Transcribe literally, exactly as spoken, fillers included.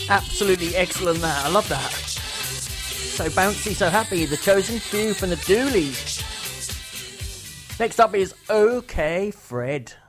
Absolutely excellent that. I love that. So bouncy, so happy. The Chosen Few from the Doolies. Next up is OK Fred.